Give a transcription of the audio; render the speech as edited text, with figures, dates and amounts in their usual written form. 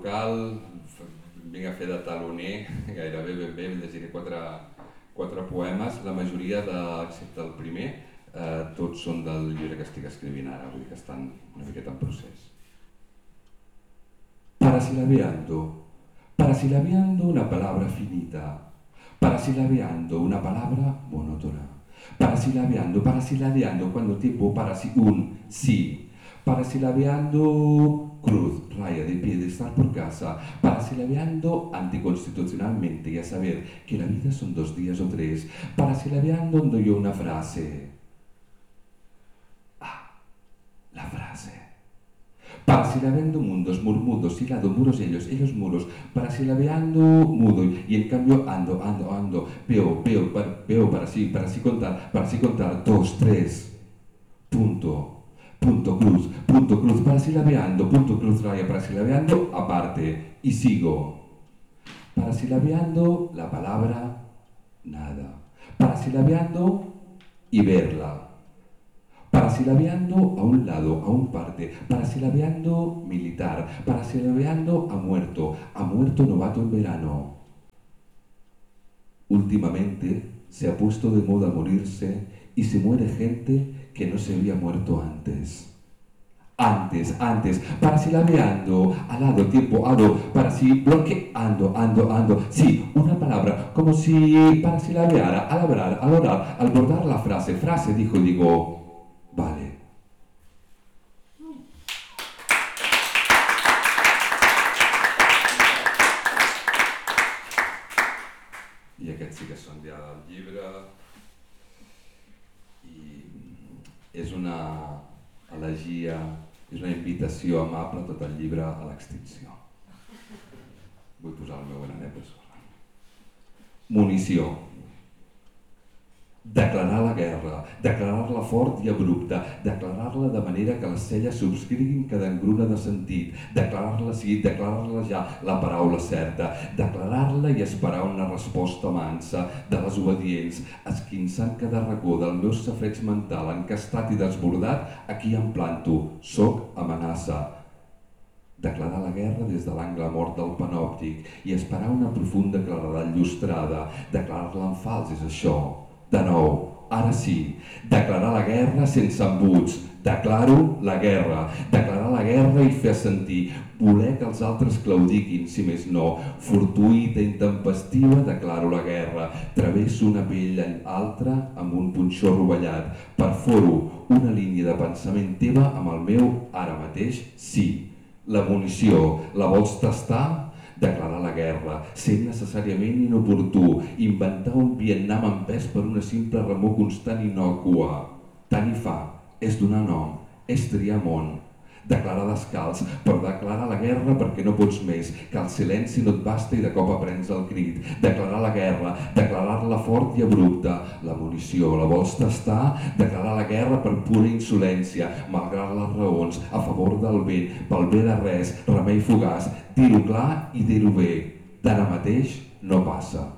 local, vinc a fer de taloner, gairebé ben bé, llegiré quatre poemes, la majoria, excepte el primer, tots són del llibre que estic escrivint ara, vull dir que estan una miqueta en procés. Parasilabeando una palabra finita, parasilabeando una palabra monótona, parasilabeando cuando tiempo un sí, parasilabeando cruz, raya de pie de estar por casa, parasilabeando anticonstitucionalmente y a saber que la vida son 2 días o 3, parasilabeando ando yo una frase. La frase. Parasilabeando mundos, murmudos, hilado, muros ellos muros, parasilabeando mudo y en cambio ando, veo, para sí contar, 2, 3, punto cruz, parasilabeando, punto cruz, raya, parasilabeando, aparte, y sigo. Parasilabeando la palabra nada, parasilabeando y verla. Parasilabeando a un lado, a un parte, parasilabeando militar, parasilabeando a muerto novato en verano. Últimamente se ha puesto de moda morirse y se muere gente que no se había muerto antes. Antes, parasilabeando, al lado, tiempo, bloqueando, sí, una palabra, como si parasilabeara, al hablar, al orar, al bordar la frase, digo, vale. I aquests sí que són ja del llibre i és una elegia, és una invitació amable tot el llibre a l'extinció. Vull posar el meu granet per sobre. Munició. Declarar la guerra, declarar-la fort i abrupta, declarar-la de manera que les celles subscriguin cada engruna de sentit, declarar-la sí, declarar-la ja, la paraula certa, declarar-la i esperar una resposta mansa, de les obedients, esquinçant cada racó del meu safareig mental encastat i desbordat, aquí em planto, soc amenaça. Declarar la guerra des de l'angle mort del panòptic i esperar una profunda claredat llustrada, declarar-la en fals és això. De nou, ara sí, declarar la guerra sense embuts, declaro la guerra i fer sentir, voler que els altres claudiquin, si més no, fortuïta, intempestiva, declaro la guerra, travesso una pell altra amb un punxó rovellat, perforo una línia de pensament teva amb el meu ara mateix sí. La munició, la vols tastar? Declarar la guerra, ser necessàriament inoportú, inventar un Vietnam empès per una simple remor constant innòcua. Tant hi fa, és donar nom, és triar món. Declarar descalç, però declarar la guerra perquè no pots més, que el silenci no et basta i de cop aprens el crit. Declarar la guerra, declarar-la fort i abrupta. La munició, la vols tastar? Declarar la guerra per pura insolència, malgrat les raons, a favor del vent, pel bé de res, remei fugaç, dir-ho clar i dir-ho bé. D'ara mateix no passa.